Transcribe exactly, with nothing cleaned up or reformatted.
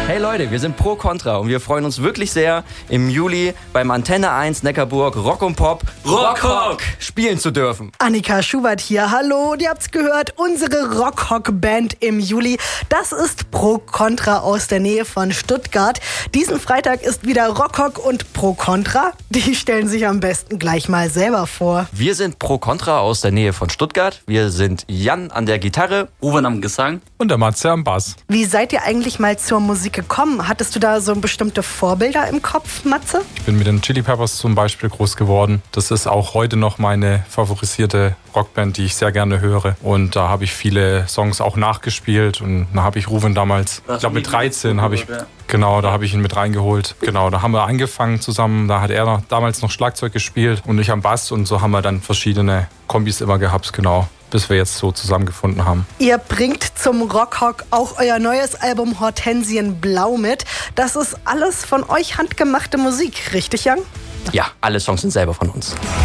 Hey Leute, wir sind Pro Contra und wir freuen uns wirklich sehr, im Juli beim Antenne eins Neckarburg Rock und Pop Rock Rock spielen zu dürfen. Annika Schubert hier, hallo, und ihr habt's gehört, unsere Rock-Hock-Band im Juli, das ist Pro Contra aus der Nähe von Stuttgart. Diesen Freitag ist wieder Rock-Hock und Pro Contra, die stellen sich am besten gleich mal selber vor. Wir sind Pro Contra aus der Nähe von Stuttgart, wir sind Jan an der Gitarre, Uwe am Gesang und der Matze am Bass. Wie seid ihr eigentlich mal zur Musik gekommen? Hattest du da so bestimmte Vorbilder im Kopf, Matze? Ich bin mit den Chili Peppers zum Beispiel groß geworden. Das ist auch heute noch meine favorisierte Rockband, die ich sehr gerne höre. Und da habe ich viele Songs auch nachgespielt. Und da habe ich Ruven damals, ich glaube mit dreizehn habe ich, genau, da habe ich ihn mit reingeholt. Genau, da haben wir angefangen zusammen. Da hat er noch, damals noch Schlagzeug gespielt und ich am Bass. Und so haben wir dann verschiedene Kombis immer gehabt, genau, bis wir jetzt so zusammengefunden haben. Ihr bringt zum Rock-Hock auch euer neues Album Hortensienblau mit. Das ist alles von euch handgemachte Musik, richtig, Jan? Ja, alle Songs sind selber von uns.